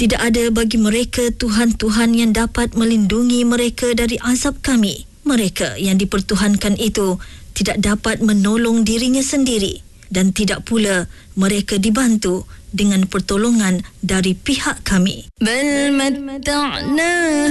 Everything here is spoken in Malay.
Tidak ada bagi mereka Tuhan-Tuhan yang dapat melindungi mereka dari azab kami. Mereka yang dipertuhankan itu tidak dapat menolong dirinya sendiri dan tidak pula mereka dibantu dengan pertolongan dari pihak kami. Bal matta'na